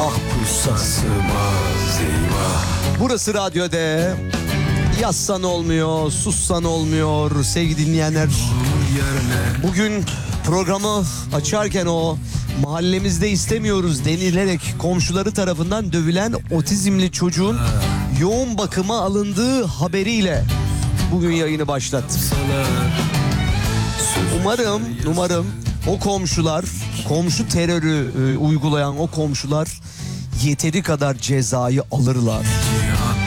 mahpusa sığmaz eyvah. Burası radyoda. Yazsan olmuyor, sussan olmuyor sevgili dinleyenler. Bugün programı açarken o mahallemizde istemiyoruz denilerek komşuları tarafından dövülen otizmli çocuğun yoğun bakıma alındığı haberiyle bugün yayını başlattım. Umarım o komşular, komşu terörü uygulayan o komşular yeteri kadar cezayı alırlar.